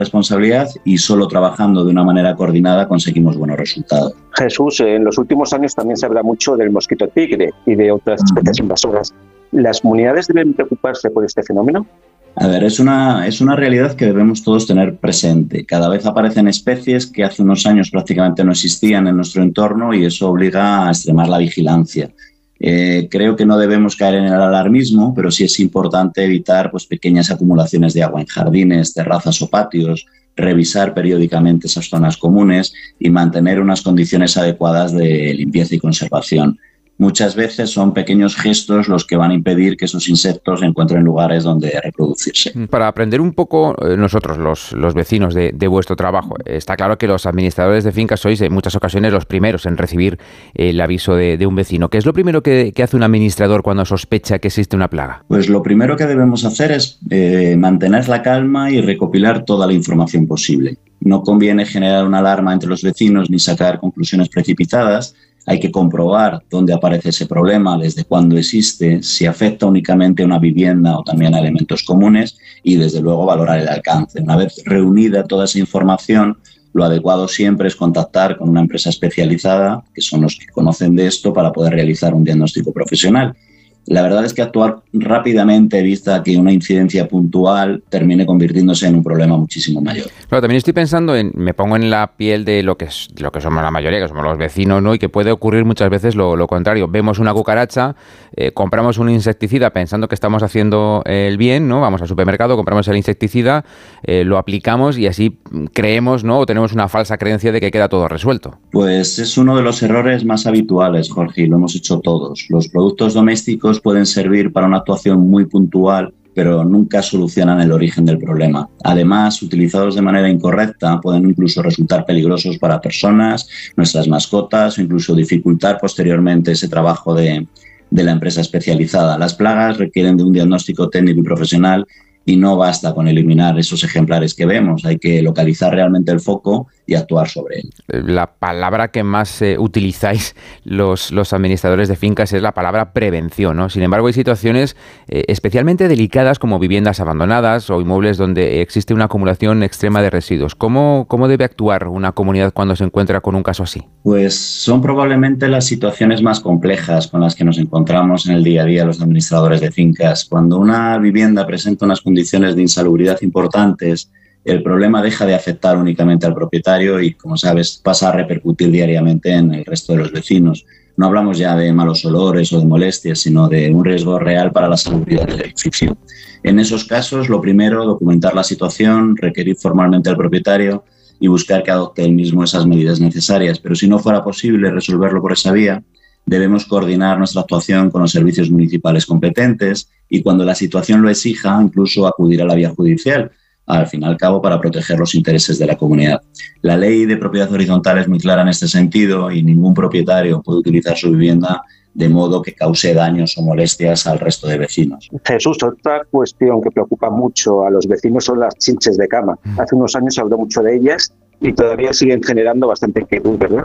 responsabilidad y solo trabajando de una manera coordinada conseguimos buenos resultados. Jesús, en los últimos años también se habla mucho del mosquito tigre y de otras especies invasoras. ¿Las comunidades deben preocuparse por este fenómeno? A ver, es una realidad que debemos todos tener presente. Cada vez aparecen especies que hace unos años prácticamente no existían en nuestro entorno y eso obliga a extremar la vigilancia. Creo que no debemos caer en el alarmismo, pero sí es importante evitar pequeñas acumulaciones de agua en jardines, terrazas o patios, revisar periódicamente esas zonas comunes y mantener unas condiciones adecuadas de limpieza y conservación. Muchas veces son pequeños gestos los que van a impedir que esos insectos encuentren lugares donde reproducirse. Para aprender un poco nosotros, los vecinos de vuestro trabajo, está claro que los administradores de fincas sois en muchas ocasiones los primeros en recibir el aviso de un vecino. ¿Qué es lo primero que hace un administrador cuando sospecha que existe una plaga? Pues lo primero que debemos hacer es mantener la calma y recopilar toda la información posible. No conviene generar una alarma entre los vecinos ni sacar conclusiones precipitadas. Hay que comprobar dónde aparece ese problema, desde cuándo existe, si afecta únicamente a una vivienda o también a elementos comunes y, desde luego, valorar el alcance. Una vez reunida toda esa información, lo adecuado siempre es contactar con una empresa especializada, que son los que conocen de esto, para poder realizar un diagnóstico profesional. La verdad es que actuar rápidamente evita que una incidencia puntual termine convirtiéndose en un problema muchísimo mayor. Claro, también estoy pensando me pongo en la piel de lo que somos la mayoría, que somos los vecinos, ¿no? Y que puede ocurrir muchas veces lo contrario. Vemos una cucaracha, compramos un insecticida pensando que estamos haciendo el bien, ¿no? Vamos al supermercado, compramos el insecticida, lo aplicamos y así creemos, ¿no? O tenemos una falsa creencia de que queda todo resuelto. Pues es uno de los errores más habituales, Jorge, y lo hemos hecho todos. Los productos domésticos pueden servir para una actuación muy puntual, pero nunca solucionan el origen del problema. Además, utilizados de manera incorrecta, pueden incluso resultar peligrosos para personas, nuestras mascotas, o incluso dificultar posteriormente ese trabajo de la empresa especializada. Las plagas requieren de un diagnóstico técnico y profesional y no basta con eliminar esos ejemplares que vemos. Hay que localizar realmente el foco y actuar sobre él. La palabra que más utilizáis los administradores de fincas es la palabra prevención, ¿no? Sin embargo, hay situaciones especialmente delicadas como viviendas abandonadas o inmuebles donde existe una acumulación extrema de residuos. ¿Cómo debe actuar una comunidad cuando se encuentra con un caso así? Pues son probablemente las situaciones más complejas con las que nos encontramos en el día a día los administradores de fincas. Cuando una vivienda presenta unas condiciones de insalubridad importantes, el problema deja de afectar únicamente al propietario y, como sabes, pasa a repercutir diariamente en el resto de los vecinos. No hablamos ya de malos olores o de molestias, sino de un riesgo real para la salubridad del edificio. En esos casos, lo primero, documentar la situación, requerir formalmente al propietario y buscar que adopte él mismo esas medidas necesarias. Pero si no fuera posible resolverlo por esa vía, debemos coordinar nuestra actuación con los servicios municipales competentes y, cuando la situación lo exija, incluso acudir a la vía judicial, al fin y al cabo para proteger los intereses de la comunidad. La ley de propiedad horizontal es muy clara en este sentido y ningún propietario puede utilizar su vivienda de modo que cause daños o molestias al resto de vecinos. Jesús, otra cuestión que preocupa mucho a los vecinos son las chinches de cama. Hace unos años se habló mucho de ellas y todavía siguen generando bastante inquietud, ¿verdad?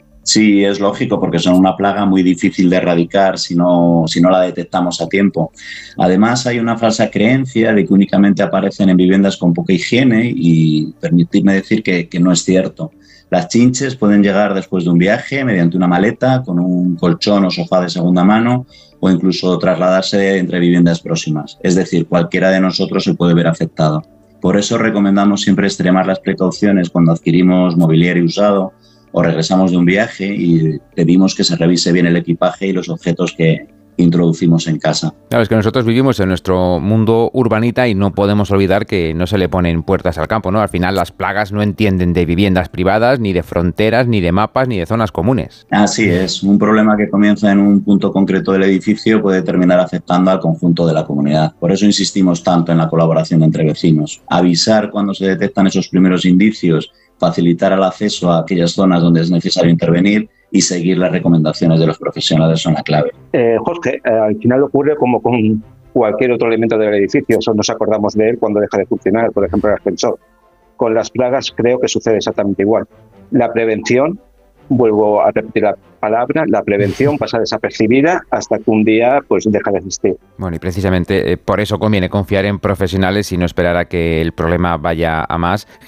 Sí, es lógico, porque son una plaga muy difícil de erradicar si no la detectamos a tiempo. Además, hay una falsa creencia de que únicamente aparecen en viviendas con poca higiene y permitidme decir que no es cierto. Las chinches pueden llegar después de un viaje mediante una maleta, con un colchón o sofá de segunda mano o incluso trasladarse entre viviendas próximas. Es decir, cualquiera de nosotros se puede ver afectado. Por eso recomendamos siempre extremar las precauciones cuando adquirimos mobiliario usado o regresamos de un viaje y pedimos que se revise bien el equipaje y los objetos que introducimos en casa. Claro, es que nosotros vivimos en nuestro mundo urbanita y no podemos olvidar que no se le ponen puertas al campo, ¿no? Al final las plagas no entienden de viviendas privadas, ni de fronteras, ni de mapas, ni de zonas comunes. Así es, un problema que comienza en un punto concreto del edificio puede terminar afectando al conjunto de la comunidad. Por eso insistimos tanto en la colaboración entre vecinos. Avisar cuando se detectan esos primeros indicios, facilitar el acceso a aquellas zonas donde es necesario intervenir y seguir las recomendaciones de los profesionales son la clave. Jorge, al final ocurre como con cualquier otro elemento del edificio, solo nos acordamos de él cuando deja de funcionar, por ejemplo el ascensor. Con las plagas creo que sucede exactamente igual. La prevención, vuelvo a repetir la palabra, la prevención pasa desapercibida hasta que un día pues deja de existir. Bueno, y precisamente por eso conviene confiar en profesionales y no esperar a que el problema vaya a más.